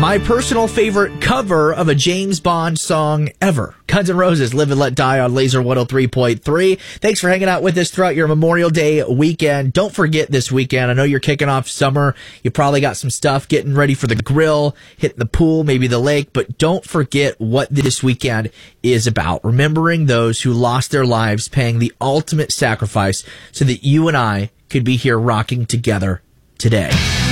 my personal favorite cover of a James Bond song ever. Guns N' Roses, Live and Let Die on Laser 103.3. Thanks for hanging out with us throughout your Memorial Day weekend. Don't forget this weekend, I know you're kicking off summer. You probably got some stuff getting ready for the grill, hitting the pool, maybe the lake, but don't forget what this weekend is about. Remembering those who lost their lives paying the ultimate sacrifice so that you and I could be here rocking together today.